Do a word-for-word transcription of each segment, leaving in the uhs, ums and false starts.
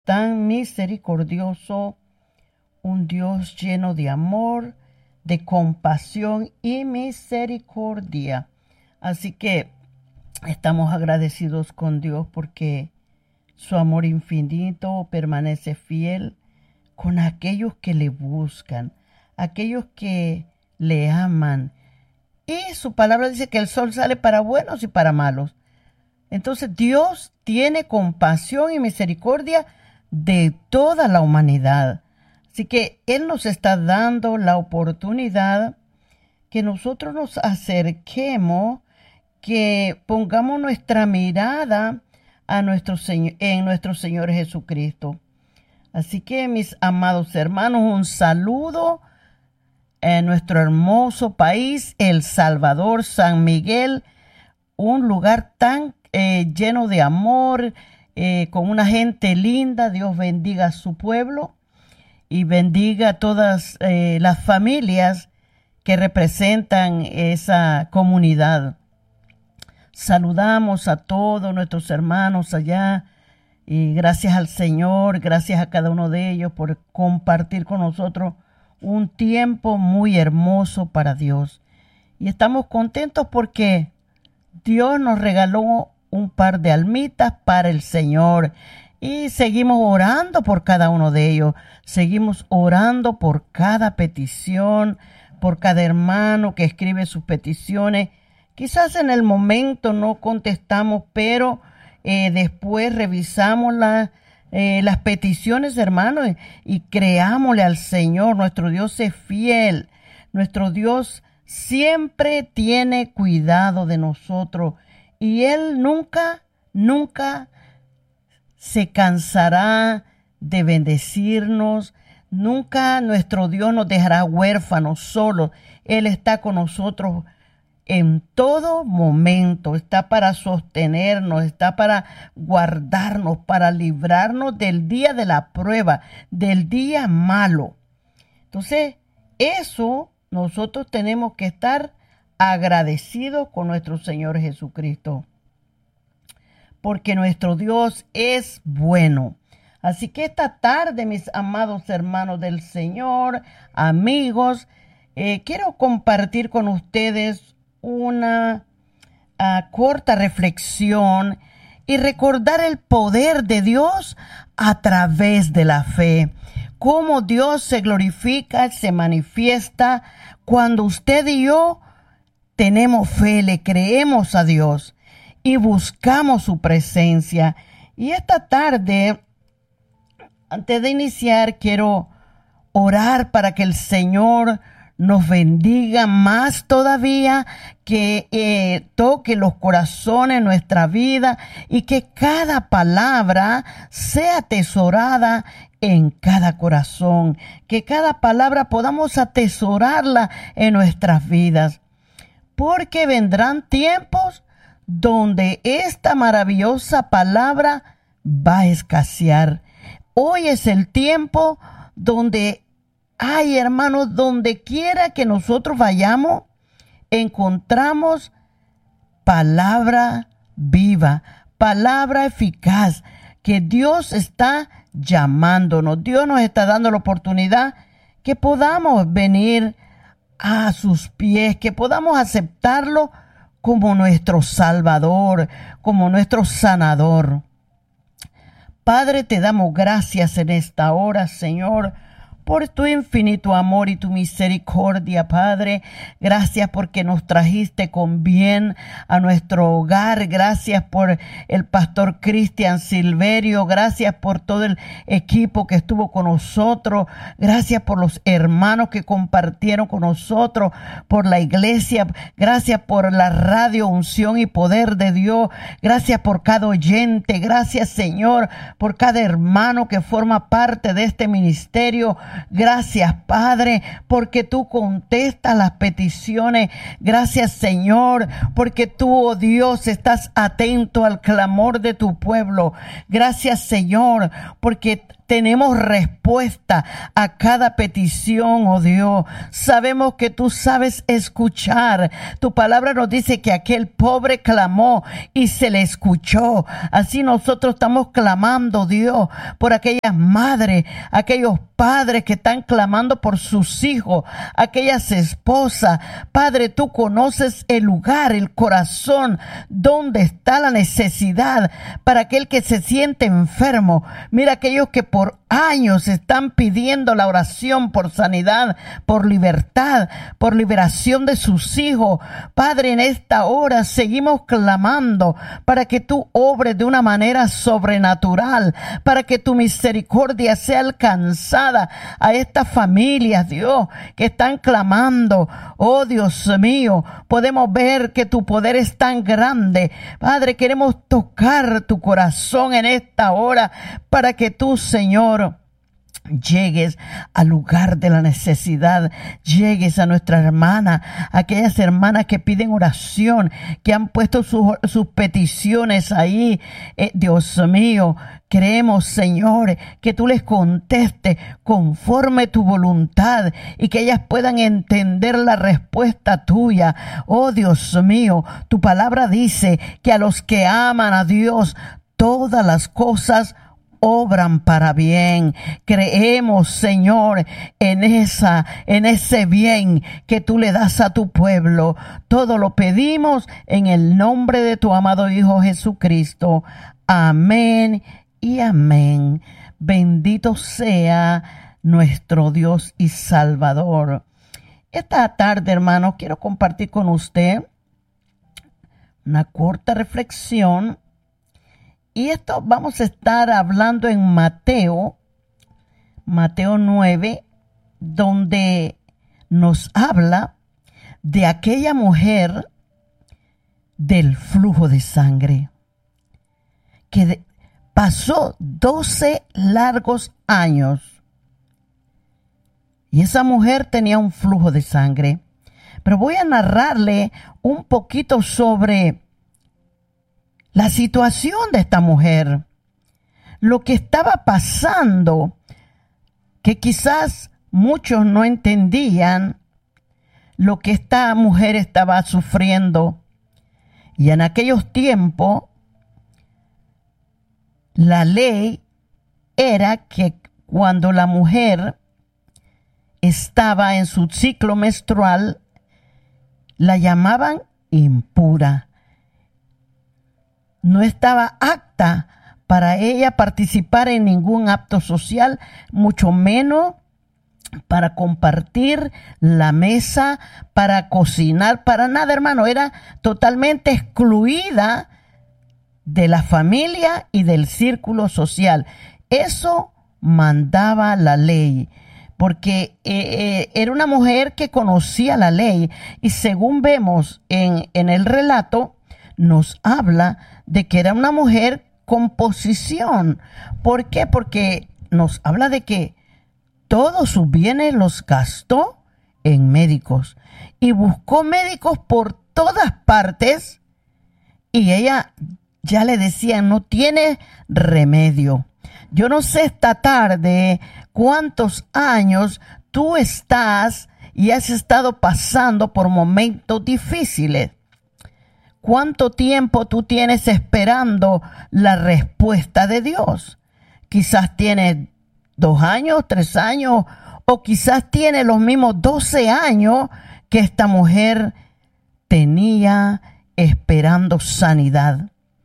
tan misericordioso, un Dios lleno de amor, de compasión y misericordia. Así que estamos agradecidos con Dios porque su amor infinito permanece fiel con aquellos que le buscan, aquellos que le aman. Y su palabra dice que el sol sale para buenos y para malos. Entonces Dios tiene compasión y misericordia de toda la humanidad. Así que Él nos está dando la oportunidad que nosotros nos acerquemos, que pongamos nuestra mirada a nuestro Señor, en nuestro Señor Jesucristo. Así que, mis amados hermanos, un saludo en nuestro hermoso país, El Salvador, San Miguel, un lugar tan eh, lleno de amor, eh, con una gente linda. Dios bendiga a su pueblo y bendiga a todas eh, las familias que representan esa comunidad. Saludamos a todos nuestros hermanos allá y gracias al Señor, gracias a cada uno de ellos por compartir con nosotros un tiempo muy hermoso para Dios. Y estamos contentos porque Dios nos regaló un par de almitas para el Señor. Y seguimos orando por cada uno de ellos. Seguimos orando por cada petición, por cada hermano que escribe sus peticiones. Quizás en el momento no contestamos, pero eh, después revisamos la, eh, las peticiones, hermanos, y, y creámosle al Señor. Nuestro Dios es fiel. Nuestro Dios siempre tiene cuidado de nosotros. Y Él nunca, nunca se cansará de bendecirnos. Nunca nuestro Dios nos dejará huérfanos solos. Él está con nosotros en todo momento. Está para sostenernos, está para guardarnos, para librarnos del día de la prueba, del día malo. Entonces, eso nosotros tenemos que estar agradecidos con nuestro Señor Jesucristo, porque nuestro Dios es bueno. Así que esta tarde, mis amados hermanos del Señor, amigos, eh, quiero compartir con ustedes una uh, corta reflexión y recordar el poder de Dios a través de la fe. Cómo Dios se glorifica, se manifiesta cuando usted y yo tenemos fe, le creemos a Dios y buscamos su presencia. Y esta tarde, antes de iniciar, quiero orar para que el Señor nos bendiga más todavía, que eh, toque los corazones en nuestra vida y que cada palabra sea atesorada en cada corazón, que cada palabra podamos atesorarla en nuestras vidas, porque vendrán tiempos donde esta maravillosa palabra va a escasear. Hoy es el tiempo donde, ay hermanos, donde quiera que nosotros vayamos, encontramos palabra viva, palabra eficaz, que Dios está llamándonos. Dios nos está dando la oportunidad que podamos venir a sus pies, que podamos aceptarlo como nuestro Salvador, como nuestro sanador. Padre, te damos gracias en esta hora, Señor, por tu infinito amor y tu misericordia, Padre. Gracias porque nos trajiste con bien a nuestro hogar. Gracias por el pastor Cristian Silverio. Gracias por todo el equipo que estuvo con nosotros. Gracias por los hermanos que compartieron con nosotros, por la iglesia. Gracias por la radio Unción y Poder de Dios. Gracias por cada oyente. Gracias, Señor, por cada hermano que forma parte de este ministerio. Gracias, Padre, porque tú contestas las peticiones. Gracias, Señor, porque tú, oh Dios, estás atento al clamor de tu pueblo. Gracias, Señor, porque tenemos respuesta a cada petición, oh Dios. Sabemos que tú sabes escuchar. Tu palabra nos dice que aquel pobre clamó y se le escuchó. Así nosotros estamos clamando, Dios, por aquellas madres, aquellos padres que están clamando por sus hijos, aquellas esposas. Padre, tú conoces el lugar, el corazón, donde está la necesidad para aquel que se siente enfermo. Mira aquellos que por Por años están pidiendo la oración por sanidad, por libertad, por liberación de sus hijos. Padre, en esta hora seguimos clamando para que tú obres de una manera sobrenatural, para que tu misericordia sea alcanzada a estas familias, Dios, que están clamando. Oh, Dios mío, podemos ver que tu poder es tan grande. Padre, queremos tocar tu corazón en esta hora para que tú, Señor, Señor, llegues al lugar de la necesidad, llegues a nuestra hermana, aquellas hermanas que piden oración, que han puesto sus, sus peticiones ahí. Eh, Dios mío, creemos, Señor, que tú les contestes conforme tu voluntad y que ellas puedan entender la respuesta tuya. Oh, Dios mío, tu palabra dice que a los que aman a Dios, todas las cosas obran para bien. Creemos, Señor, en esa, en ese bien que tú le das a tu pueblo. Todo lo pedimos en el nombre de tu amado Hijo Jesucristo. Amén y amén. Bendito sea nuestro Dios y Salvador. Esta tarde, hermanos, quiero compartir con usted una corta reflexión. Y esto vamos a estar hablando en Mateo, Mateo nueve, donde nos habla de aquella mujer del flujo de sangre, que de, pasó doce largos años. Y esa mujer tenía un flujo de sangre. Pero voy a narrarle un poquito sobre la situación de esta mujer, lo que estaba pasando, que quizás muchos no entendían lo que esta mujer estaba sufriendo. Y en aquellos tiempos, la ley era que cuando la mujer estaba en su ciclo menstrual, la llamaban impura. No estaba apta para ella participar en ningún acto social, mucho menos para compartir la mesa, para cocinar, para nada, hermano. Era totalmente excluida de la familia y del círculo social. Eso mandaba la ley, porque eh, eh, era una mujer que conocía la ley, y según vemos en, en el relato, nos habla de que era una mujer con posición. ¿Por qué? Porque nos habla de que todos sus bienes los gastó en médicos y buscó médicos por todas partes, y ella ya le decía, no tiene remedio. Yo no sé esta tarde cuántos años tú estás y has estado pasando por momentos difíciles. ¿Cuánto tiempo tú tienes esperando la respuesta de Dios? Quizás tienes dos años, tres años, o quizás tienes los mismos doce años que esta mujer tenía esperando sanidad.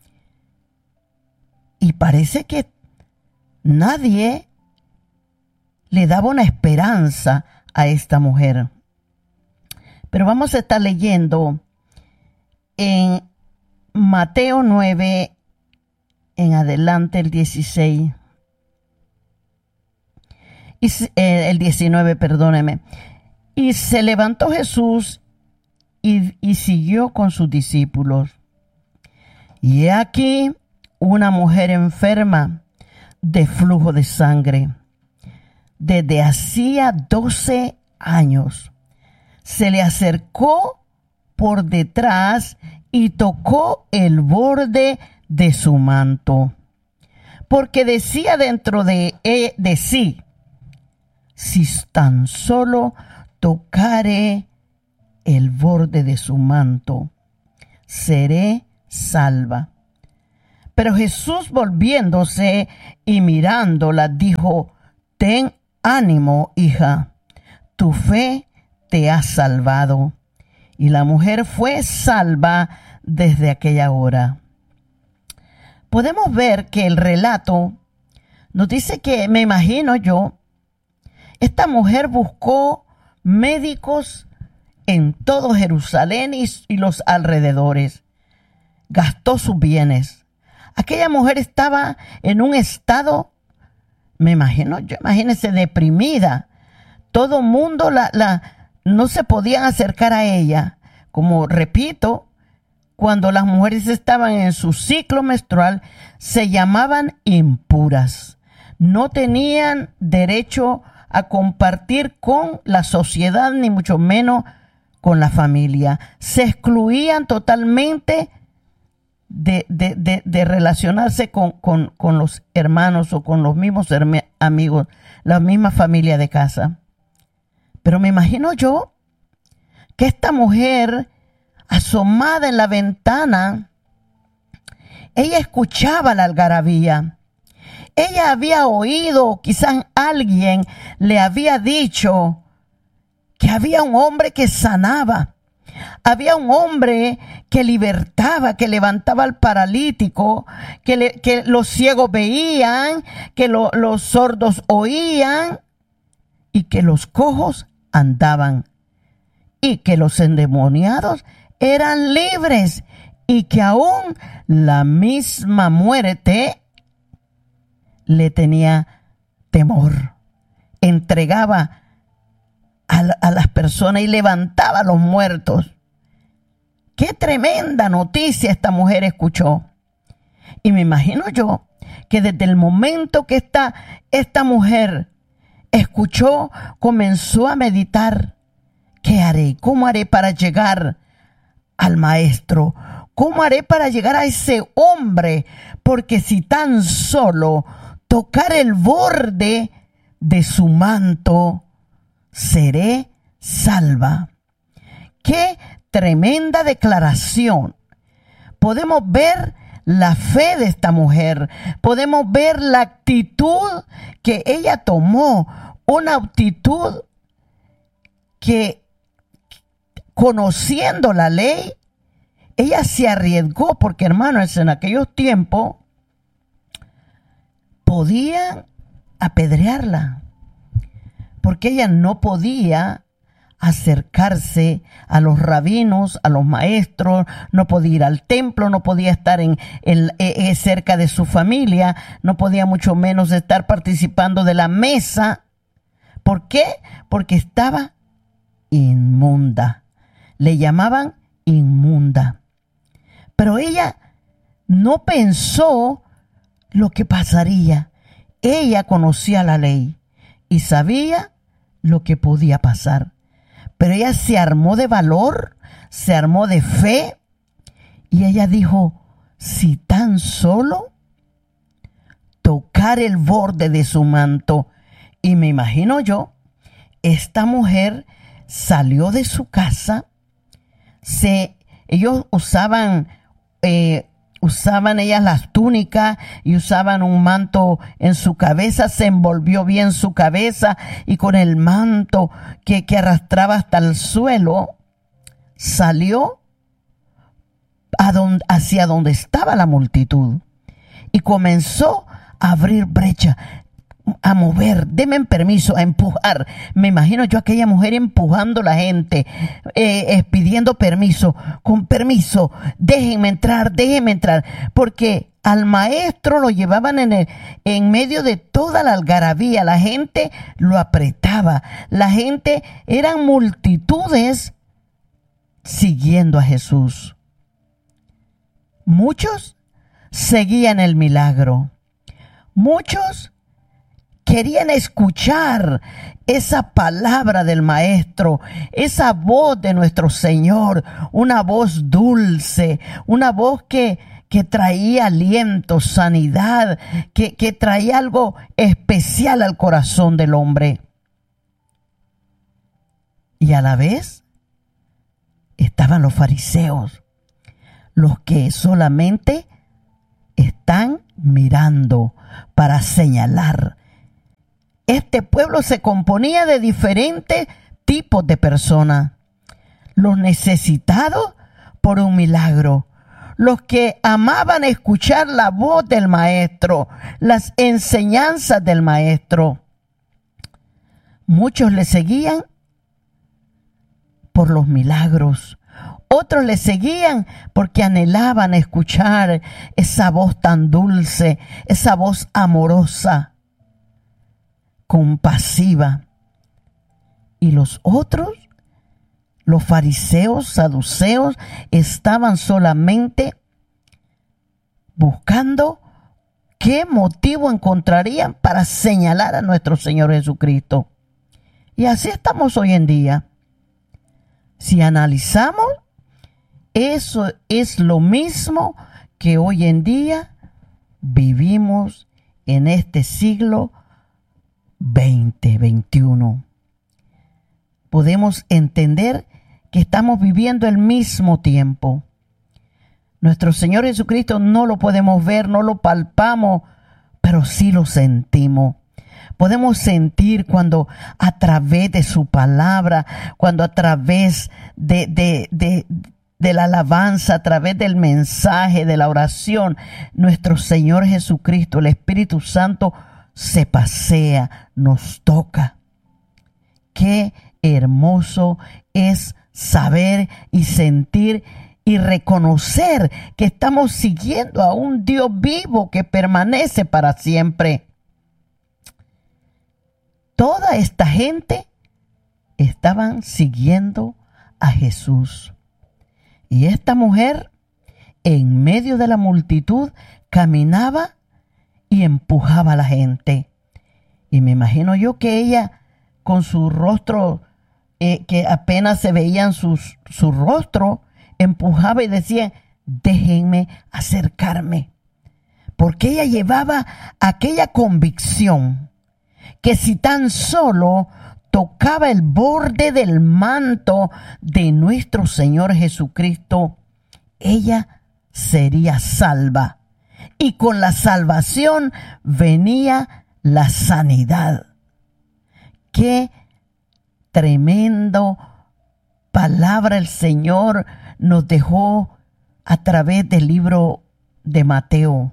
Y parece que nadie le daba una esperanza a esta mujer. Pero vamos a estar leyendo en Mateo nueve, en adelante el dieciséis, y, eh, el diecinueve, perdóneme. Y se levantó Jesús y, y siguió con sus discípulos. Y he aquí una mujer enferma de flujo de sangre desde hacía doce años. Se le acercó por detrás y tocó el borde de su manto, porque decía dentro de, de sí: si tan solo tocare el borde de su manto, seré salva. Pero Jesús, volviéndose y mirándola, dijo: ten ánimo, hija, tu fe te ha salvado. Y la mujer fue salva desde aquella hora. Podemos ver que el relato nos dice que, me imagino yo, esta mujer buscó médicos en todo Jerusalén y, y los alrededores. Gastó sus bienes. Aquella mujer estaba en un estado, me imagino, yo imagínense, deprimida. Todo mundo la, la, no se podían acercar a ella. Como repito, cuando las mujeres estaban en su ciclo menstrual, se llamaban impuras. No tenían derecho a compartir con la sociedad, ni mucho menos con la familia. Se excluían totalmente de, de, de, de relacionarse con, con, con los hermanos o con los mismos amigos, la misma familia de casa. Pero me imagino yo que esta mujer, asomada en la ventana, ella escuchaba la algarabía. Ella había oído, quizás alguien le había dicho que había un hombre que sanaba. Había un hombre que libertaba, que levantaba al paralítico, que, le, que los ciegos veían, que lo, los sordos oían y que los cojos andaban y que los endemoniados eran libres y que aún la misma muerte le tenía temor. Entregaba a, la, a las personas y levantaba a los muertos. Qué tremenda noticia esta mujer escuchó. Y me imagino yo que desde el momento que esta, esta mujer escuchó, comenzó a meditar. ¿Qué haré? ¿Cómo haré para llegar al maestro? ¿Cómo haré para llegar a ese hombre? Porque si tan solo tocar el borde de su manto, seré salva. ¡Qué tremenda declaración! Podemos ver la fe de esta mujer. Podemos ver la actitud que ella tomó. Una actitud que, conociendo la ley, ella se arriesgó, porque, hermanos, en aquellos tiempos podían apedrearla, porque ella no podía acercarse a los rabinos, a los maestros, no podía ir al templo, no podía estar en, en, en cerca de su familia, no podía mucho menos estar participando de la mesa. ¿Por qué? Porque estaba inmunda. Le llamaban inmunda. Pero ella no pensó lo que pasaría. Ella conocía la ley y sabía lo que podía pasar. Pero ella se armó de valor, se armó de fe, y ella dijo: si tan solo tocar el borde de su manto. Y me imagino yo, esta mujer salió de su casa, se, ellos usaban, eh, usaban ellas las túnicas y usaban un manto en su cabeza, se envolvió bien su cabeza y con el manto que, que arrastraba hasta el suelo, salió a donde, hacia donde estaba la multitud y comenzó a abrir brecha, a mover, denme permiso, a empujar. Me imagino yo a aquella mujer empujando a la gente, eh, eh, pidiendo permiso, con permiso, déjenme entrar, déjenme entrar, porque al maestro lo llevaban en, el, en medio de toda la algarabía, la gente lo apretaba, la gente, eran multitudes siguiendo a Jesús. Muchos seguían el milagro, muchos querían escuchar esa palabra del Maestro, esa voz de nuestro Señor, una voz dulce, una voz que, que traía aliento, sanidad, que, que traía algo especial al corazón del hombre. Y a la vez estaban los fariseos, los que solamente están mirando para señalar. Este pueblo se componía de diferentes tipos de personas. Los necesitados por un milagro, los que amaban escuchar la voz del Maestro, las enseñanzas del Maestro. Muchos le seguían por los milagros. Otros le seguían porque anhelaban escuchar esa voz tan dulce, esa voz amorosa, compasiva. Y los otros, los fariseos, saduceos, estaban solamente buscando qué motivo encontrarían para señalar a nuestro Señor Jesucristo. Y así estamos hoy en día. Si analizamos, eso es lo mismo que hoy en día vivimos en este siglo veinte, veintiuno. Podemos entender que estamos viviendo el mismo tiempo. Nuestro Señor Jesucristo no lo podemos ver, no lo palpamos, pero sí lo sentimos. Podemos sentir cuando a través de su palabra, cuando a través de, de, de, de la alabanza, a través del mensaje, de la oración, nuestro Señor Jesucristo, el Espíritu Santo, se pasea, nos toca. Qué hermoso es saber y sentir y reconocer que estamos siguiendo a un Dios vivo que permanece para siempre. Toda esta gente estaban siguiendo a Jesús. Y esta mujer, en medio de la multitud, caminaba y empujaba a la gente. Y me imagino yo que ella, con su rostro, eh, que apenas se veían sus, su rostro, empujaba y decía: déjenme acercarme. Porque ella llevaba aquella convicción que si tan solo tocaba el borde del manto de nuestro Señor Jesucristo, ella sería salva. Y con la salvación venía la sanidad. Qué tremendo palabra el Señor nos dejó a través del libro de Mateo.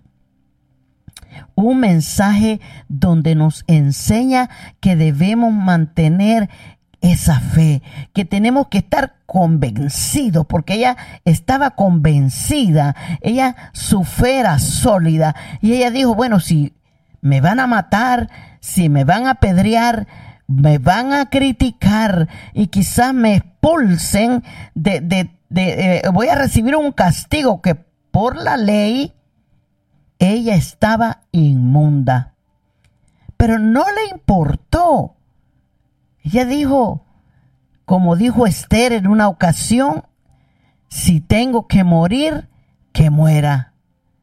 Un mensaje donde nos enseña que debemos mantener esa fe, que tenemos que estar convencidos, porque ella estaba convencida, ella, su fe era sólida, y ella dijo: bueno, si me van a matar, si me van a apedrear, me van a criticar y quizás me expulsen, de, de, de, eh, voy a recibir un castigo que por la ley ella estaba inmunda. Pero no le importó. Ella dijo, como dijo Esther en una ocasión: si tengo que morir, que muera.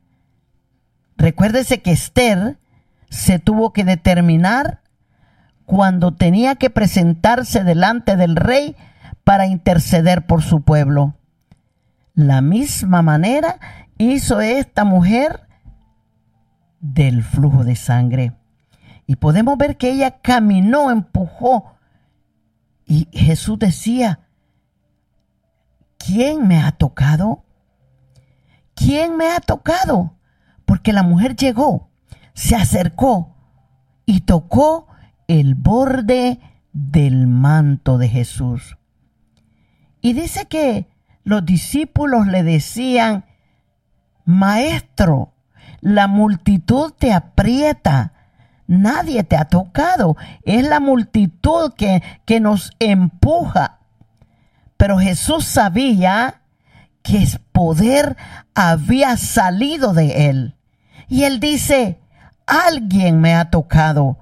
Recuérdese que Esther se tuvo que determinar cuando tenía que presentarse delante del rey para interceder por su pueblo. La misma manera hizo esta mujer del flujo de sangre. Y podemos ver que ella caminó, empujó. Y Jesús decía: ¿quién me ha tocado? ¿Quién me ha tocado? Porque la mujer llegó, se acercó y tocó el borde del manto de Jesús. Y dice que los discípulos le decían: Maestro, la multitud te aprieta, nadie te ha tocado, es la multitud que, que nos empuja. Pero Jesús sabía que el poder había salido de él. Y él dice: alguien me ha tocado.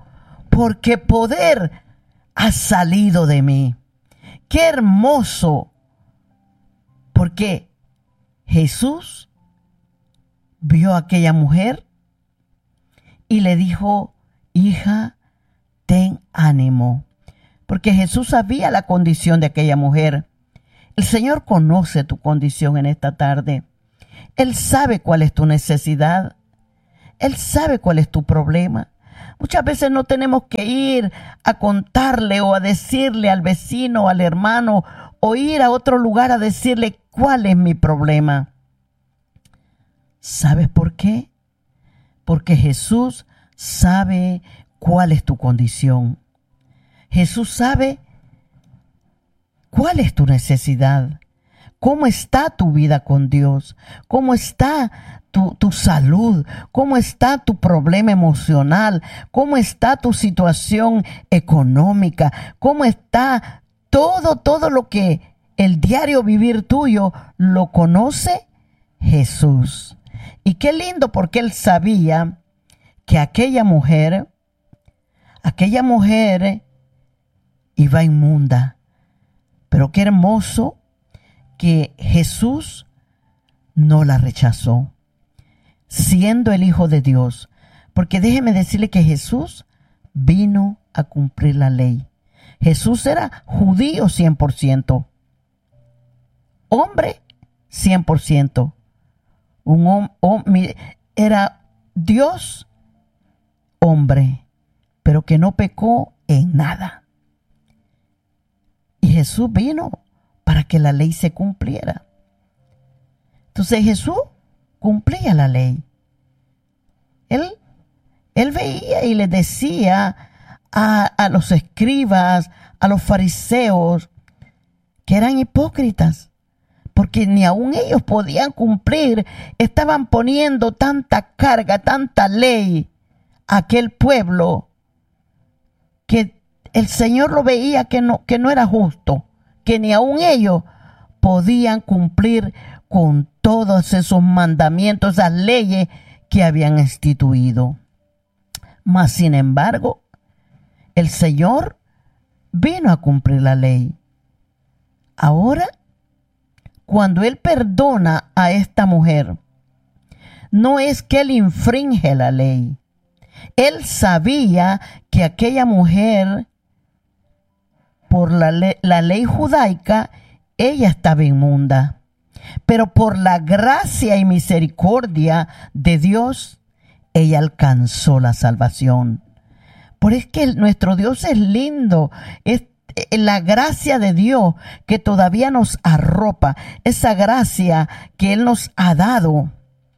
porque poder ha salido de mí. Qué hermoso, porque Jesús vio a aquella mujer y le dijo, hija, ten ánimo, porque Jesús sabía la condición de aquella mujer. El Señor conoce tu condición en esta tarde. Él sabe cuál es tu necesidad. Él sabe cuál es tu problema. Muchas veces no tenemos que ir a contarle o a decirle al vecino o al hermano o ir a otro lugar a decirle cuál es mi problema. ¿Sabes por qué? Porque Jesús sabe cuál es tu condición. Jesús sabe cuál es tu necesidad. ¿Cómo está tu vida con Dios? ¿Cómo está tu, tu salud? ¿Cómo está tu problema emocional? ¿Cómo está tu situación económica? ¿Cómo está todo, todo lo que el diario vivir tuyo lo conoce Jesús? Y qué lindo, porque Él sabía que aquella mujer, aquella mujer iba inmunda. Pero qué hermoso que Jesús no la rechazó, siendo el Hijo de Dios. Porque déjeme decirle que Jesús vino a cumplir la ley. Jesús era judío cien por ciento, hombre cien por ciento. Un hombre, era Dios hombre, pero que no pecó en nada. Y Jesús vino para que la ley se cumpliera. Entonces Jesús cumplía la ley. Él, él veía y le decía a, a los escribas, a los fariseos, que eran hipócritas, porque ni aun ellos podían cumplir. Estaban poniendo tanta carga, tanta ley a aquel pueblo, que el Señor lo veía que no, que no era justo, que ni aun ellos podían cumplir con todos esos mandamientos, esas leyes que habían instituido. Mas, sin embargo, el Señor vino a cumplir la ley. Ahora, cuando Él perdona a esta mujer, no es que Él infringe la ley. Él sabía que aquella mujer, por la, le- la ley judaica, ella estaba inmunda. Pero por la gracia y misericordia de Dios, ella alcanzó la salvación. Por es que nuestro Dios es lindo. Es la gracia de Dios que todavía nos arropa. Esa gracia que Él nos ha dado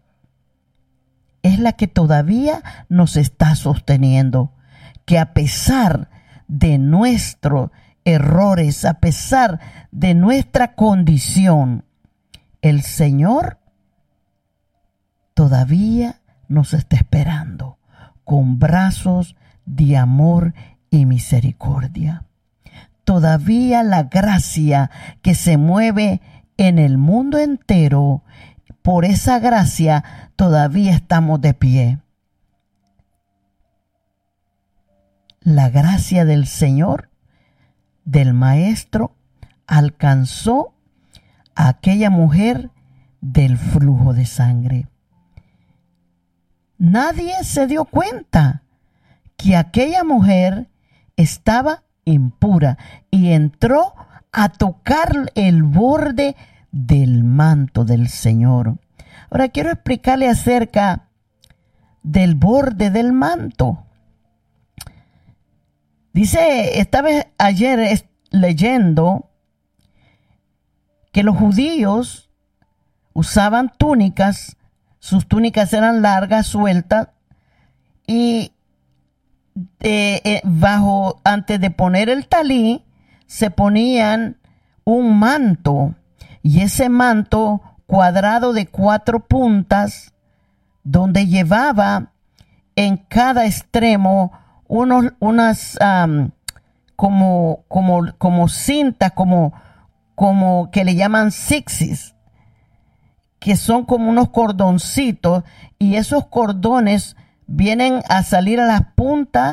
es la que todavía nos está sosteniendo. Que a pesar de nuestros errores, a pesar de nuestra condición, el Señor todavía nos está esperando con brazos de amor y misericordia. Todavía la gracia que se mueve en el mundo entero, por esa gracia todavía estamos de pie. La gracia del Señor, del Maestro, alcanzó a aquella mujer del flujo de sangre. Nadie se dio cuenta que aquella mujer estaba impura y entró a tocar el borde del manto del Señor. Ahora quiero explicarle acerca del borde del manto. Dice, estaba ayer leyendo que los judíos usaban túnicas, sus túnicas eran largas, sueltas, y eh, eh, bajo, antes de poner el talí, se ponían un manto, y ese manto cuadrado de cuatro puntas, donde llevaba en cada extremo unos, unas um, como, como, como cintas, como, como que le llaman zigzags, que son como unos cordoncitos, y esos cordones vienen a salir a las puntas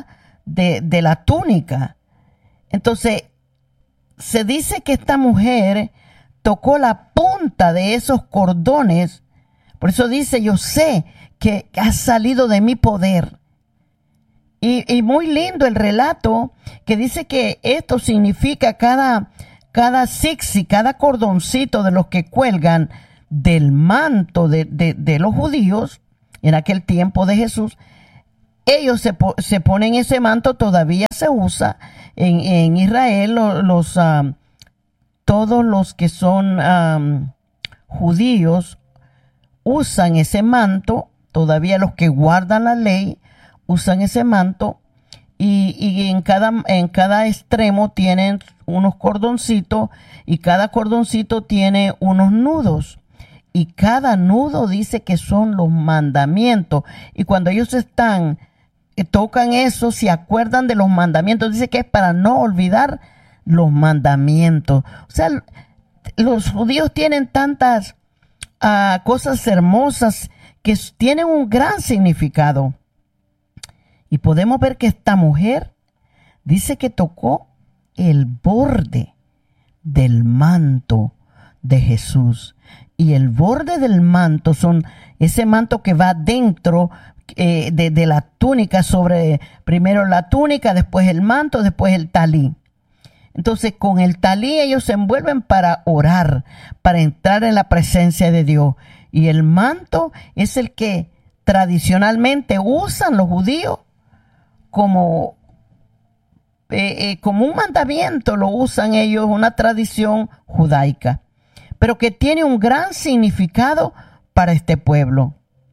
de, de la túnica. Entonces, se dice que esta mujer tocó la punta de esos cordones. Por eso dice, yo sé que has salido de mi poder. Y, y muy lindo el relato que dice que esto significa cada, cada zixi, cada cordoncito de los que cuelgan del manto de, de, de los judíos en aquel tiempo de Jesús. Ellos se, se ponen ese manto, todavía se usa en, en Israel. Los, los um, todos los que son um, judíos usan ese manto. Todavía los que guardan la ley usan ese manto. Y, y en cada, en cada extremo tienen unos cordoncitos. Y cada cordoncito tiene unos nudos. Y cada nudo dice que son los mandamientos. Y cuando ellos están, eh, tocan eso, se acuerdan de los mandamientos. Dice que es para no olvidar los mandamientos. O sea, los judíos tienen tantas uh, cosas hermosas que tienen un gran significado. Y podemos ver que esta mujer dice que tocó el borde del manto de Jesús. Y el borde del manto son ese manto que va dentro eh, de, de la túnica, sobre primero la túnica, después el manto, después el talí. Entonces con el talí ellos se envuelven para orar, para entrar en la presencia de Dios. Y el manto es el que tradicionalmente usan los judíos como, eh, eh, como un mandamiento, lo usan ellos, una tradición judaica, pero que tiene un gran significado para este pueblo.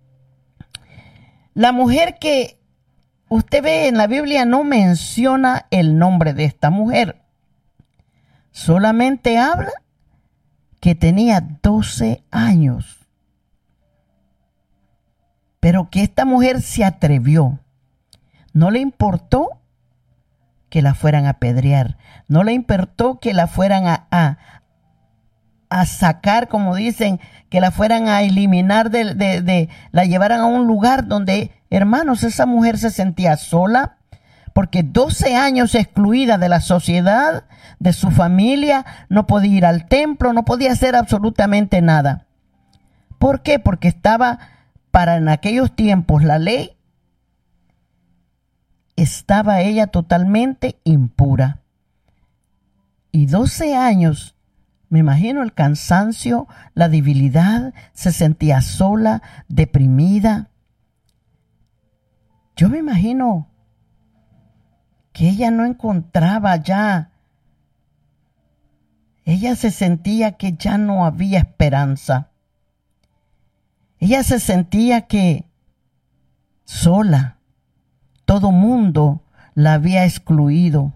La mujer que usted ve en la Biblia no menciona el nombre de esta mujer. Solamente habla que tenía doce años. Pero que esta mujer se atrevió. No le importó que la fueran a apedrear. No le importó que la fueran a, a, a sacar, como dicen, que la fueran a eliminar, de, de, de, la llevaran a un lugar donde, hermanos, esa mujer se sentía sola, porque doce años excluida de la sociedad, de su familia, no podía ir al templo, no podía hacer absolutamente nada. ¿Por qué? Porque estaba, para en aquellos tiempos, la ley, estaba ella totalmente impura. Y doce años, me imagino el cansancio, la debilidad, se sentía sola, deprimida. Yo me imagino que ella no encontraba ya, ella se sentía que ya no había esperanza. Ella se sentía que sola, todo mundo la había excluido.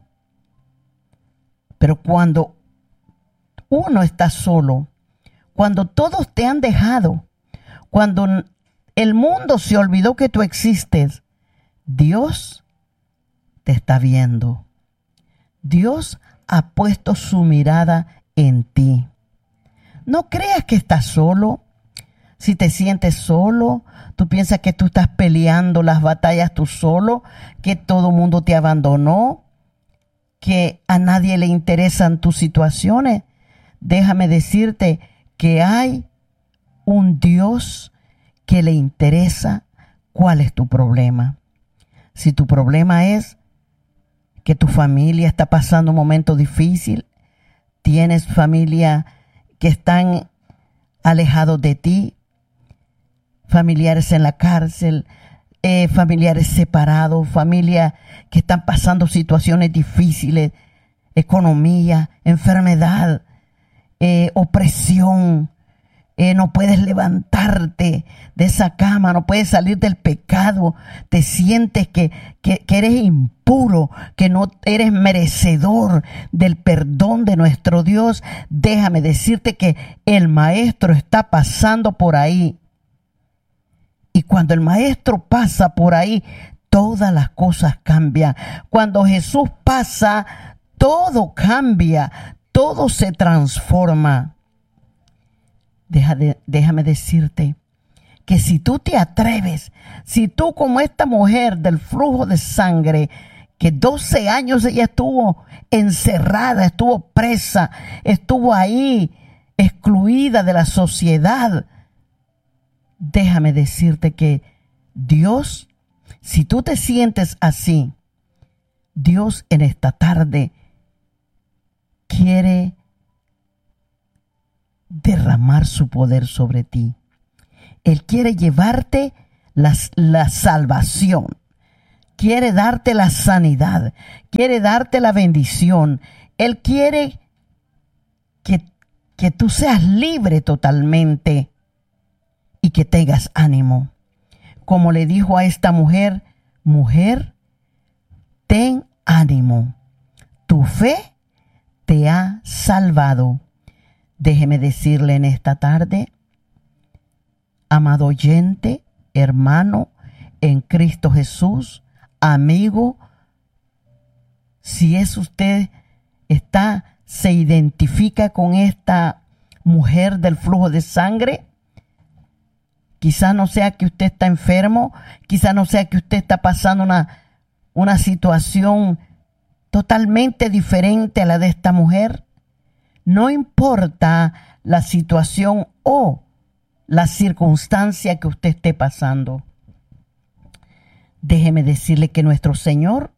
Pero cuando uno está solo, cuando todos te han dejado, cuando el mundo se olvidó que tú existes, Dios te está viendo. Dios ha puesto su mirada en ti. No creas que estás solo. Si te sientes solo, tú piensas que tú estás peleando las batallas tú solo, que todo el mundo te abandonó, que a nadie le interesan tus situaciones. Déjame decirte que hay un Dios que le interesa cuál es tu problema. Si tu problema es que tu familia está pasando un momento difícil, tienes familia que están alejados de ti, familiares en la cárcel, eh, familiares separados, familias que están pasando situaciones difíciles, economía, enfermedad, eh, opresión, eh, no puedes levantarte de esa cama, no puedes salir del pecado, te sientes que, que, que eres impuro, que no eres merecedor del perdón de nuestro Dios. Déjame decirte que el Maestro está pasando por ahí. Y cuando el Maestro pasa por ahí, todas las cosas cambian. Cuando Jesús pasa, todo cambia, todo se transforma. Deja de, déjame decirte que si tú te atreves, si tú como esta mujer del flujo de sangre, que doce años ella estuvo encerrada, estuvo presa, estuvo ahí excluida de la sociedad. Déjame decirte que Dios, si tú te sientes así, Dios en esta tarde quiere derramar su poder sobre ti. Él quiere llevarte la, la salvación, quiere darte la sanidad, quiere darte la bendición. Él quiere que, que tú seas libre totalmente y que tengas ánimo. Como le dijo a esta mujer, mujer, ten ánimo, tu fe te ha salvado. Déjeme decirle en esta tarde, amado oyente, hermano en Cristo Jesús, amigo, si es usted, está, se identifica con esta mujer del flujo de sangre, quizá no sea que usted está enfermo, quizá no sea que usted está pasando una, una situación totalmente diferente a la de esta mujer. No importa la situación o la circunstancia que usted esté pasando. Déjeme decirle que nuestro Señor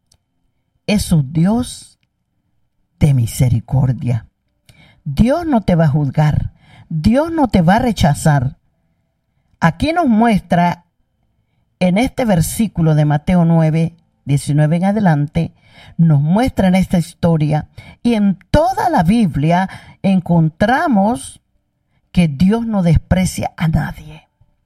es un Dios de misericordia. Dios no te va a juzgar. Dios no te va a rechazar. Aquí nos muestra en este versículo de Mateo nueve, diecinueve en adelante, nos muestra en esta historia y en toda la Biblia encontramos que Dios no desprecia a nadie.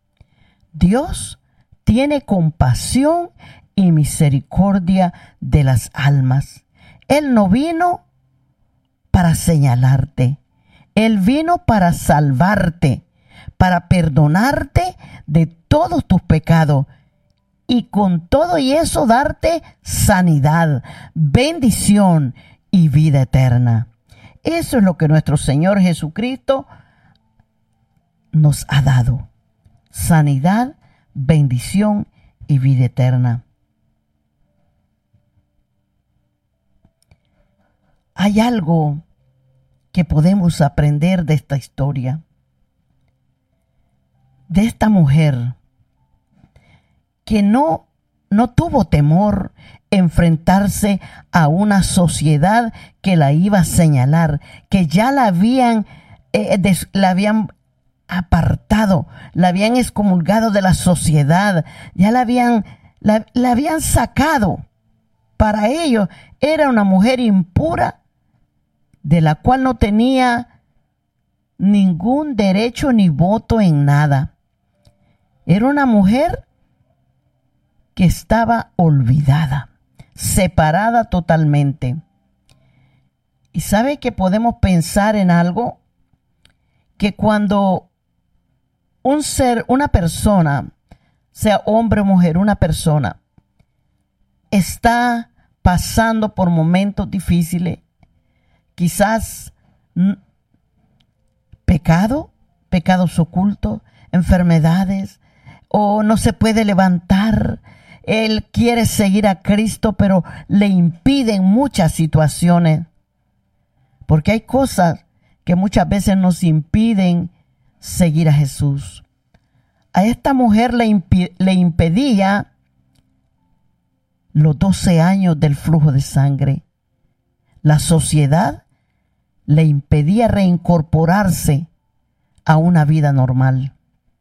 Dios tiene compasión y misericordia de las almas. Él no vino para señalarte. Él vino para salvarte, para perdonarte de todos tus pecados y con todo y eso darte sanidad, bendición y vida eterna. Eso es lo que nuestro Señor Jesucristo nos ha dado. Sanidad, bendición y vida eterna. Hay algo que podemos aprender de esta historia, de esta mujer que no, no tuvo temor enfrentarse a una sociedad que la iba a señalar, que ya la habían, eh, des, la habían apartado, la habían excomulgado de la sociedad, ya la habían, la, la habían sacado. Para ellos era una mujer impura, de la cual no tenía ningún derecho ni voto en nada. Era una mujer que estaba olvidada, separada totalmente. Y sabe que podemos pensar en algo, que cuando un ser, una persona, sea hombre o mujer, una persona, está pasando por momentos difíciles, quizás pecado, pecados ocultos, enfermedades, o no se puede levantar. Él quiere seguir a Cristo, pero le impiden muchas situaciones. Porque hay cosas que muchas veces nos impiden seguir a Jesús. A esta mujer le, imp- le impedía los doce años del flujo de sangre. La sociedad le impedía reincorporarse a una vida normal.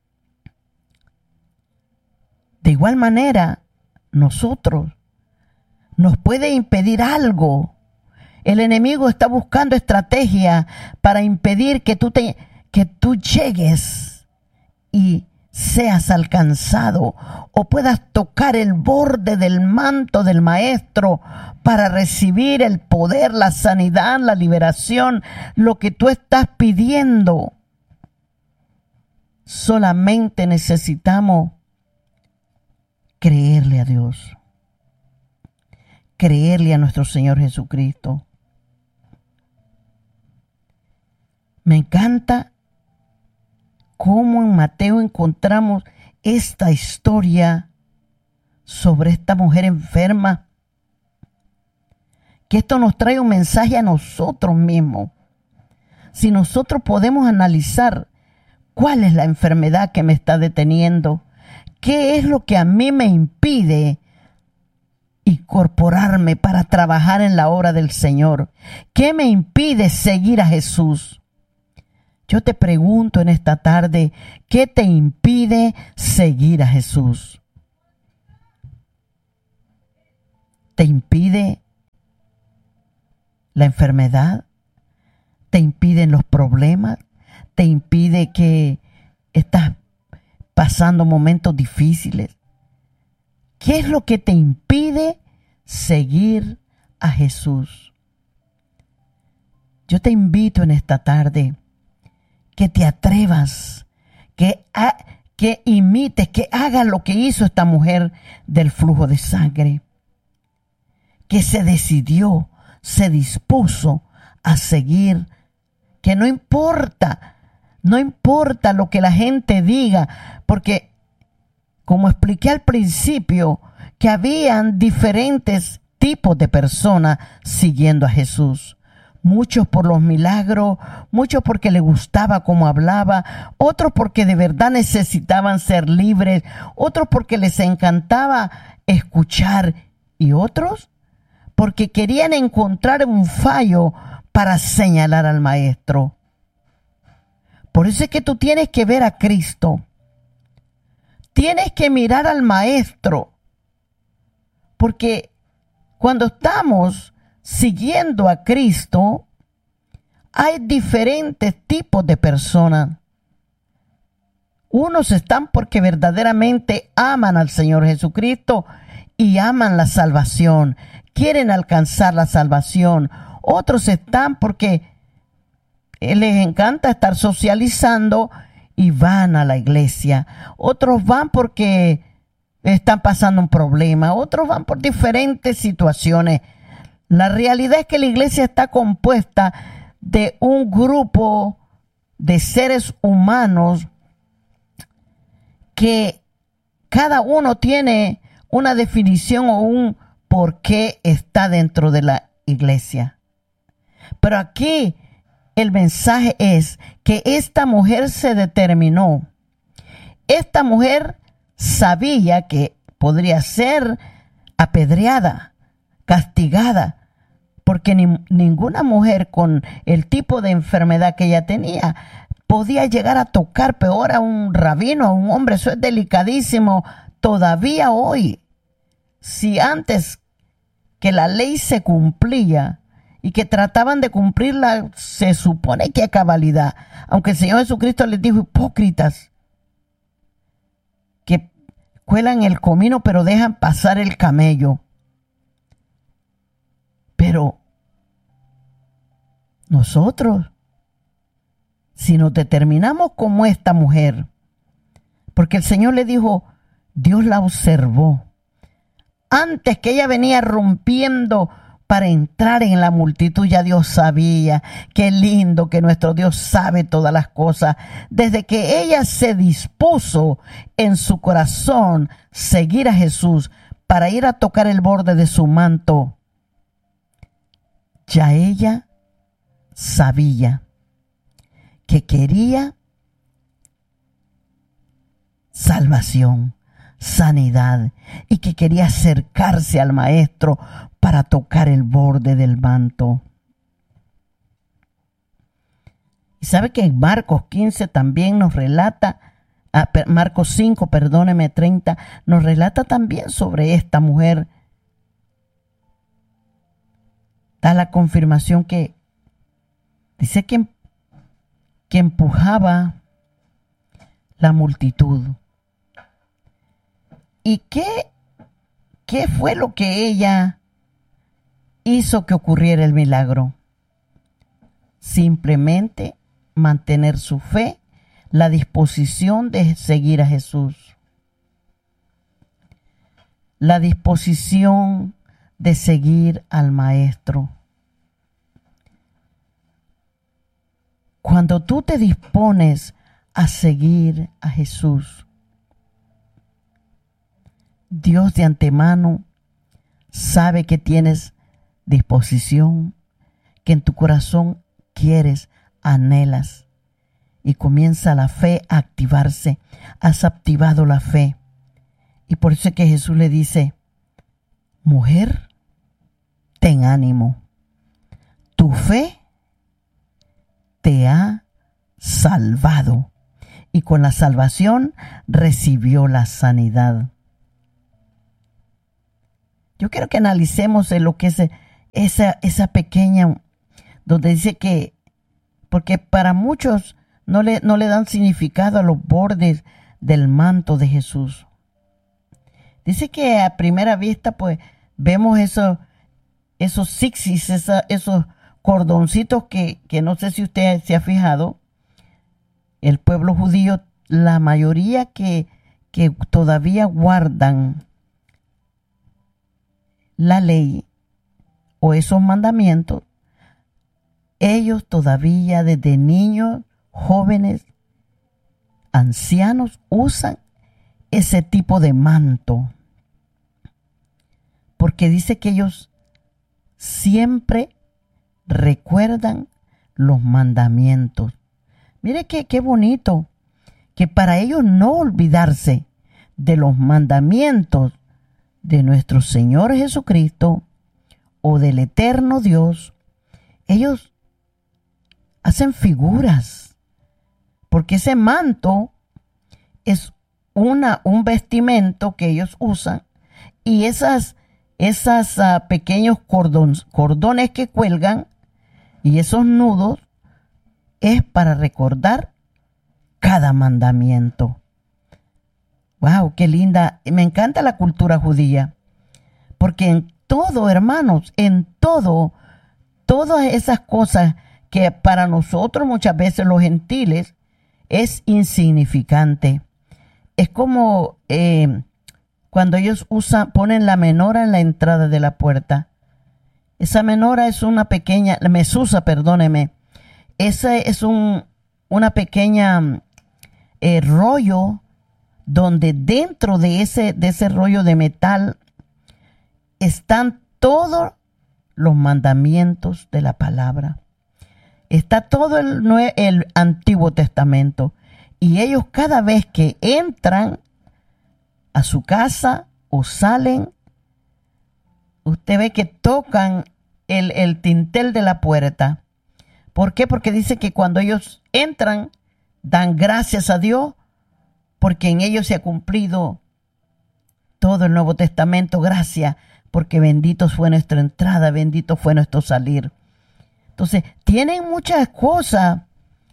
De igual manera, nosotros nos puede impedir algo. El enemigo está buscando estrategia para impedir que tú, te, que tú llegues y seas alcanzado o puedas tocar el borde del manto del Maestro para recibir el poder, la sanidad, la liberación, lo que tú estás pidiendo. Solamente necesitamos creerle a Dios, creerle a nuestro Señor Jesucristo. Me encanta cómo en Mateo encontramos esta historia sobre esta mujer enferma que esto nos trae un mensaje a nosotros mismos. Si nosotros podemos analizar cuál es la enfermedad que me está deteniendo, qué es lo que a mí me impide incorporarme para trabajar en la obra del Señor, qué me impide seguir a Jesús. Yo te pregunto en esta tarde, ¿qué te impide seguir a Jesús? ¿Te impide la enfermedad? ¿Te impiden los problemas? ¿Te impide que estás pasando momentos difíciles? ¿Qué es lo que te impide seguir a Jesús? Yo te invito en esta tarde que te atrevas, que, ha, que imites, que hagas lo que hizo esta mujer del flujo de sangre, que se decidió, se dispuso a seguir, que no importa, no importa lo que la gente diga, porque como expliqué al principio, que habían diferentes tipos de personas siguiendo a Jesús. Muchos por los milagros, muchos porque les gustaba cómo hablaba, otros porque de verdad necesitaban ser libres, otros porque les encantaba escuchar y otros porque querían encontrar un fallo para señalar al Maestro. Por eso es que tú tienes que ver a Cristo. Tienes que mirar al Maestro. Porque cuando estamos siguiendo a Cristo, hay diferentes tipos de personas. Unos están porque verdaderamente aman al Señor Jesucristo y aman la salvación, quieren alcanzar la salvación. Otros están porque les encanta estar socializando y van a la iglesia. Otros van porque están pasando un problema. Otros van por diferentes situaciones. La realidad es que la iglesia está compuesta de un grupo de seres humanos que cada uno tiene una definición o un por qué está dentro de la iglesia. Pero aquí el mensaje es que esta mujer se determinó. Esta mujer sabía que podría ser apedreada, castigada, porque ni, ninguna mujer con el tipo de enfermedad que ella tenía podía llegar a tocar peor a un rabino, a un hombre. Eso es delicadísimo todavía hoy. Si antes que la ley se cumplía y que trataban de cumplirla, se supone que a cabalidad, aunque el Señor Jesucristo les dijo: hipócritas, que cuelan el comino pero dejan pasar el camello. Pero nosotros, si nos determinamos como esta mujer, porque el Señor le dijo, Dios la observó, antes que ella venía rompiendo para entrar en la multitud, ya Dios sabía. Qué lindo que nuestro Dios sabe todas las cosas. Desde que ella se dispuso en su corazón seguir a Jesús para ir a tocar el borde de su manto, ya ella sabía que quería salvación, sanidad, y que quería acercarse al Maestro para tocar el borde del manto. Y sabe que en Marcos quince también nos relata, ah, Marcos cinco, perdóneme, treinta, nos relata también sobre esta mujer. Da la confirmación que dice que, que empujaba la multitud. ¿Y qué, qué fue lo que ella hizo que ocurriera el milagro? Simplemente mantener su fe, la disposición de seguir a Jesús, la disposición de seguir al Maestro. Cuando tú te dispones a seguir a Jesús, Dios de antemano sabe que tienes disposición, que en tu corazón quieres, anhelas. Y comienza la fe a activarse. Has activado la fe. Y por eso es que Jesús le dice, mujer, ten ánimo. Tu fe te ha salvado. Y con la salvación recibió la sanidad. Yo quiero que analicemos lo que es esa, esa pequeña, donde dice que, porque para muchos no le, no le dan significado a los bordes del manto de Jesús. Dice que a primera vista, pues, vemos eso, esos zigzags, esa, esos cordoncitos que, que no sé si usted se ha fijado. El pueblo judío, la mayoría que, que todavía guardan la ley o esos mandamientos, ellos todavía desde niños, jóvenes, ancianos usan ese tipo de manto. Porque dice que ellos siempre recuerdan los mandamientos. Mire qué, qué bonito, que para ellos no olvidarse de los mandamientos de nuestro Señor Jesucristo o del eterno Dios, ellos hacen figuras, porque ese manto es una, un vestimento que ellos usan, y esas, esas uh, pequeños cordones, cordones que cuelgan y esos nudos es para recordar cada mandamiento. ¡Wow! ¡Qué linda! Me encanta la cultura judía, porque en todo, hermanos, en todo, todas esas cosas que para nosotros muchas veces los gentiles es insignificante. Es como eh, cuando ellos usan, ponen la menora en la entrada de la puerta. Esa menora es una pequeña, la mesusa, perdóneme. Ese es un, una pequeña eh, rollo donde dentro de ese, de ese rollo de metal están todos los mandamientos de la palabra. Está todo el, el Antiguo Testamento. Y ellos cada vez que entran a su casa o salen, usted ve que tocan el, el tintel de la puerta. ¿Por qué? Porque dice que cuando ellos entran, dan gracias a Dios, porque en ellos se ha cumplido todo el Nuevo Testamento. Gracias, porque bendito fue nuestra entrada, bendito fue nuestro salir. Entonces, tienen muchas cosas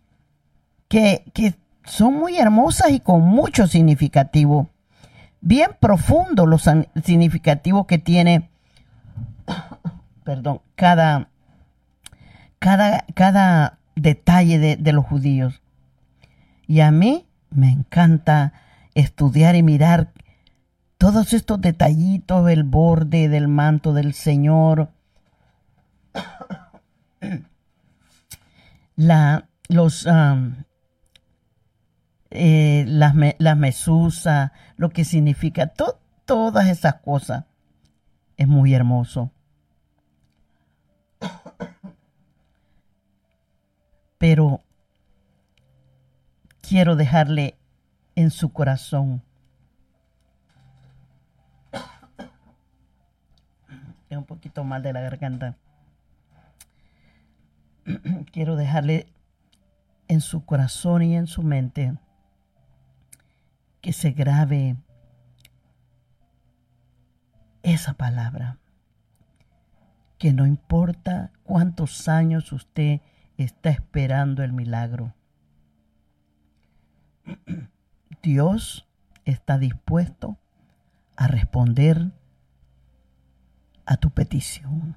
que, que son muy hermosas y con mucho significativo. Bien profundo los significativos que tiene, perdón, cada, cada, cada detalle de, de los judíos. Y a mí me encanta estudiar y mirar todos estos detallitos, el borde del manto del Señor, la, los, um, eh, las, me, las mesuzas, lo que significa, to, todas esas cosas. Es muy hermoso. Pero quiero dejarle en su corazón un poquito mal de la garganta. Quiero dejarle en su corazón y en su mente que se grabe esa palabra, que no importa cuántos años usted está esperando el milagro, Dios está dispuesto a responder a tu petición.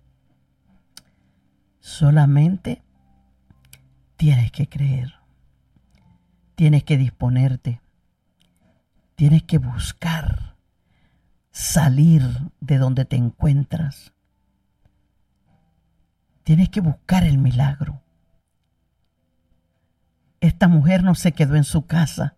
Solamente tienes que creer, tienes que disponerte, tienes que buscar salir de donde te encuentras. Tienes que buscar el milagro. Esta mujer no se quedó en su casa.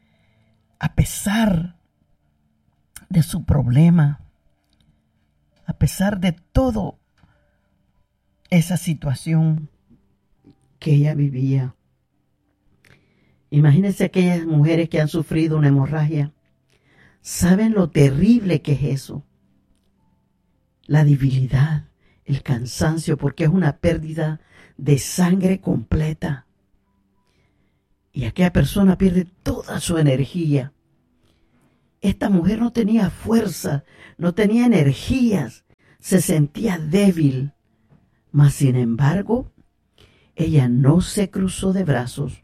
A pesar de su problema, a pesar de todo esa situación que ella vivía. Imagínense aquellas mujeres que han sufrido una hemorragia. ¿Saben lo terrible que es eso? La debilidad, el cansancio, porque es una pérdida de sangre completa. Y aquella persona pierde toda su energía. Esta mujer no tenía fuerza, no tenía energías, se sentía débil. Mas, sin embargo, ella no se cruzó de brazos.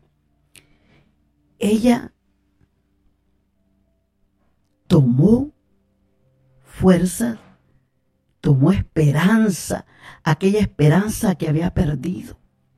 Ella tomó fuerza, tomó esperanza, aquella esperanza que había perdido.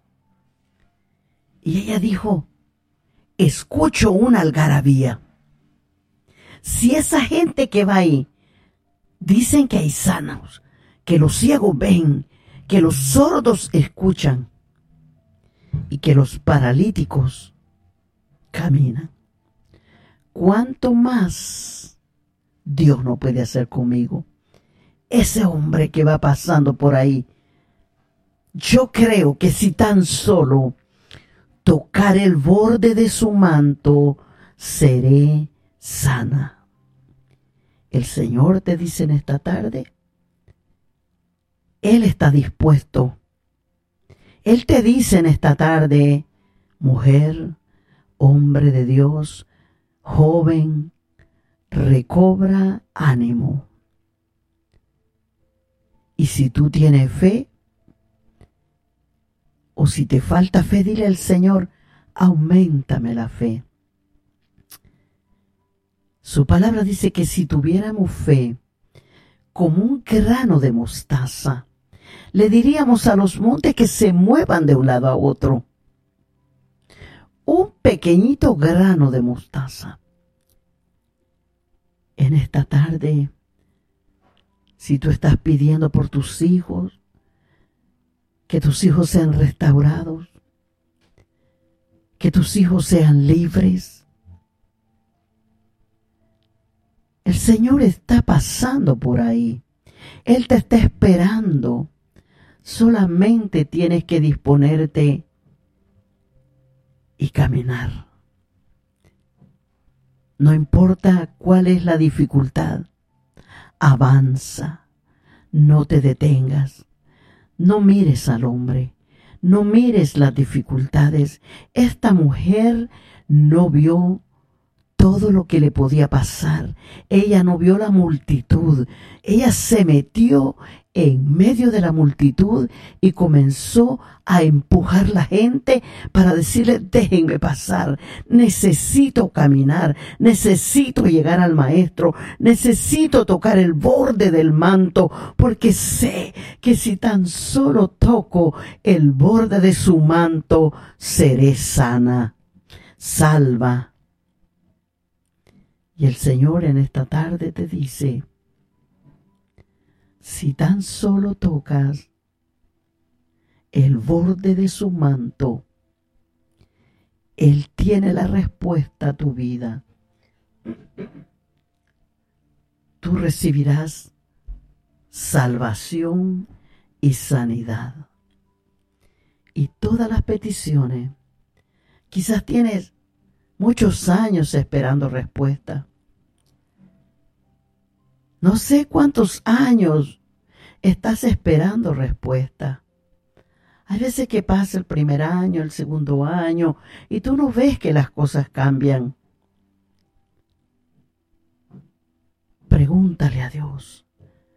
Y ella dijo, escucho una algarabía. Si esa gente que va ahí, dicen que hay sanos, que los ciegos ven, que los sordos escuchan y que los paralíticos caminan, ¿cuánto más Dios no puede hacer conmigo? Ese hombre que va pasando por ahí, yo creo que si tan solo tocar el borde de su manto, seré sana. El Señor te dice en esta tarde, Él está dispuesto. Él te dice en esta tarde, mujer, hombre de Dios, joven, recobra ánimo. Y si tú tienes fe, o si te falta fe, dile al Señor, auméntame la fe. Su palabra dice que si tuviéramos fe como un grano de mostaza, le diríamos a los montes que se muevan de un lado a otro. Un pequeñito grano de mostaza. En esta tarde, si tú estás pidiendo por tus hijos, que tus hijos sean restaurados, que tus hijos sean libres, el Señor está pasando por ahí. Él te está esperando. Solamente tienes que disponerte y caminar. No importa cuál es la dificultad, avanza, no te detengas, no mires al hombre, no mires las dificultades. Esta mujer no vio todo lo que le podía pasar. Ella no vio la multitud. Ella se metió en medio de la multitud y comenzó a empujar la gente para decirle, déjenme pasar, necesito caminar, necesito llegar al maestro, necesito tocar el borde del manto, porque sé que si tan solo toco el borde de su manto, seré sana, salva. Y el Señor en esta tarde te dice, si tan solo tocas el borde de su manto, Él tiene la respuesta a tu vida. Tú recibirás salvación y sanidad. Y todas las peticiones, quizás tienes muchos años esperando respuesta. No sé cuántos años estás esperando respuesta. Hay veces que pasa el primer año, el segundo año, y tú no ves que las cosas cambian. Pregúntale a Dios.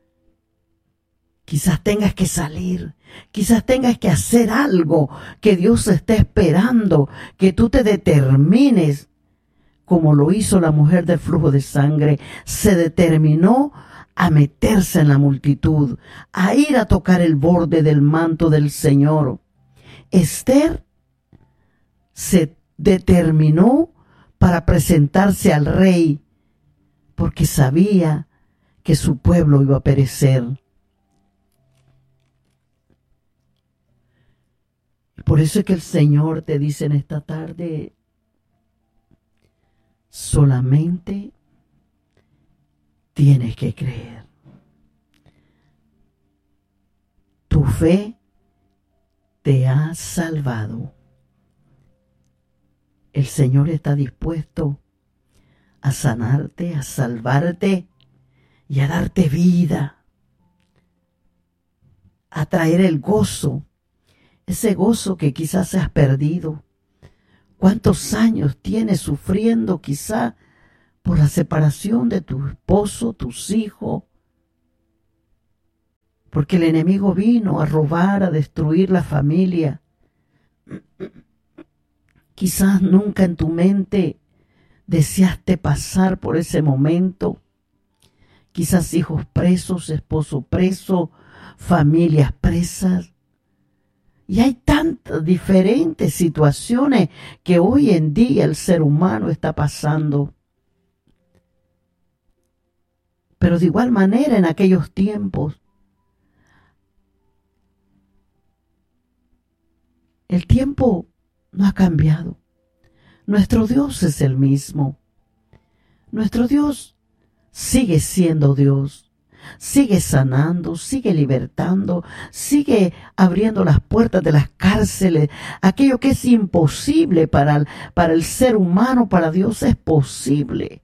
Quizás tengas que salir, quizás tengas que hacer algo que Dios esté esperando, que tú te determines, como lo hizo la mujer del flujo de sangre. Se determinó a meterse en la multitud, a ir a tocar el borde del manto del Señor. Esther se determinó para presentarse al rey, porque sabía que su pueblo iba a perecer. Por eso es que el Señor te dice en esta tarde, solamente tienes que creer. fe te ha salvado. El Señor está dispuesto a sanarte, a salvarte y a darte vida, a traer el gozo, ese gozo que quizás has perdido. ¿Cuántos años tienes sufriendo quizá por la separación de tu esposo, tus hijos? Porque el enemigo vino a robar, a destruir la familia. Quizás nunca en tu mente deseaste pasar por ese momento. Quizás hijos presos, esposo preso, familias presas. Y hay tantas diferentes situaciones que hoy en día el ser humano está pasando. Pero de igual manera en aquellos tiempos, el tiempo no ha cambiado. Nuestro Dios es el mismo. Nuestro Dios sigue siendo Dios. Sigue sanando, sigue libertando, sigue abriendo las puertas de las cárceles. Aquello que es imposible para el, para el ser humano, para Dios es posible.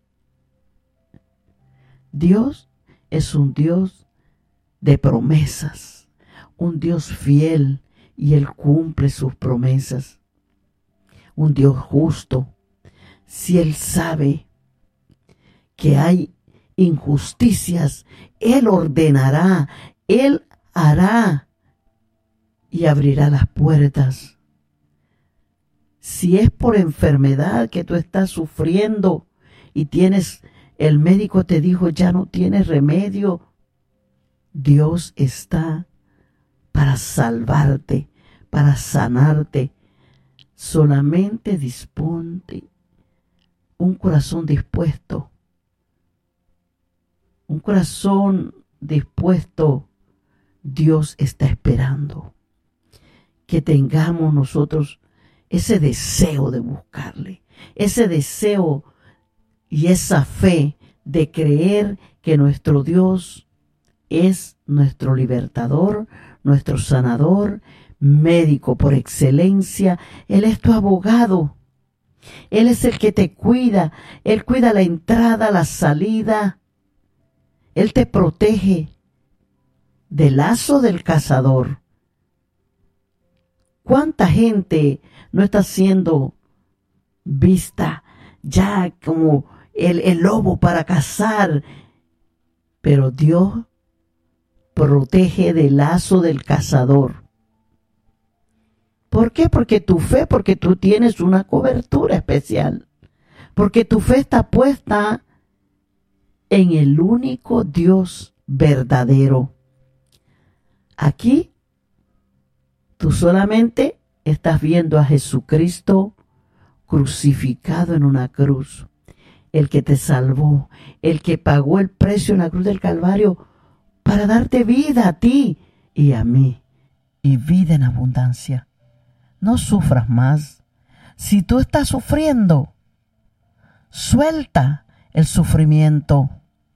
Dios es un Dios de promesas, un Dios fiel, y Él cumple sus promesas. Un Dios justo. Si Él sabe que hay injusticias, Él ordenará, Él hará y abrirá las puertas. Si es por enfermedad que tú estás sufriendo y tienes, el médico te dijo ya no tienes remedio, Dios está para salvarte, para sanarte. Solamente disponte un corazón dispuesto. Un corazón dispuesto, Dios está esperando que tengamos nosotros ese deseo de buscarle, ese deseo y esa fe de creer que nuestro Dios es nuestro libertador, nuestro sanador, médico por excelencia. Él es tu abogado. Él es el que te cuida. Él cuida la entrada, la salida. Él te protege del lazo del cazador. ¿Cuánta gente no está siendo vista ya como el, el lobo para cazar? Pero Dios protege del lazo del cazador. ¿Por qué? Porque tu fe, porque tú tienes una cobertura especial. Porque tu fe está puesta en el único Dios verdadero. Aquí tú solamente estás viendo a Jesucristo crucificado en una cruz. El que te salvó, el que pagó el precio en la cruz del Calvario para darte vida a ti y a mí. Y vida en abundancia. No sufras más. Si tú estás sufriendo, suelta el sufrimiento.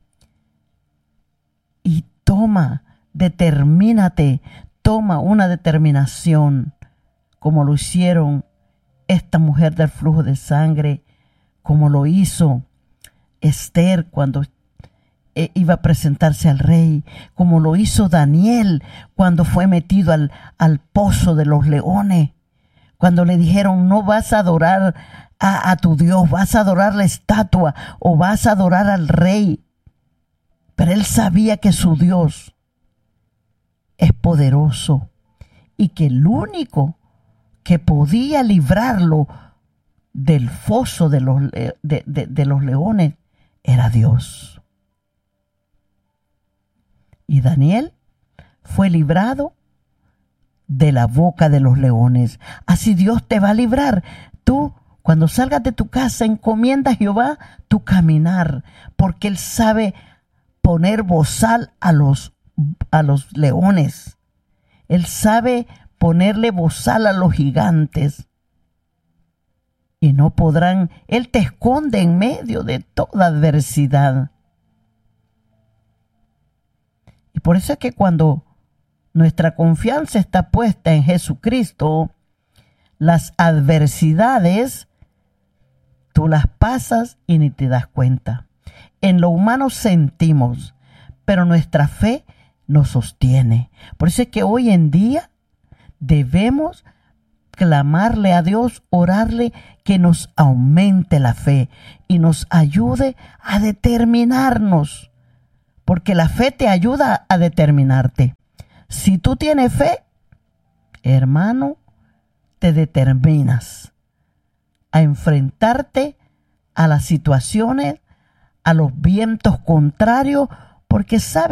Y toma, determínate, toma una determinación, como lo hicieron esta mujer del flujo de sangre, como lo hizo Esther cuando iba a presentarse al rey, como lo hizo Daniel cuando fue metido al, al pozo de los leones, cuando le dijeron no vas a adorar a, a tu Dios, vas a adorar la estatua o vas a adorar al rey. Pero él sabía que su Dios es poderoso y que el único que podía librarlo del foso de los, de, de, de los leones era Dios. Y Daniel fue librado de la boca de los leones. Así Dios te va a librar. Tú, cuando salgas de tu casa, encomienda a Jehová tu caminar, porque Él sabe poner bozal a los, a los leones. Él sabe ponerle bozal a los gigantes. Y no podrán, Él te esconde en medio de toda adversidad. Y por eso es que cuando nuestra confianza está puesta en Jesucristo, las adversidades tú las pasas y ni te das cuenta. En lo humano sentimos, pero nuestra fe nos sostiene. Por eso es que hoy en día debemos clamarle a Dios, orarle que nos aumente la fe y nos ayude a determinarnos, porque la fe te ayuda a determinarte. Si tú tienes fe, hermano, te determinas a enfrentarte a las situaciones, a los vientos contrarios, porque sabes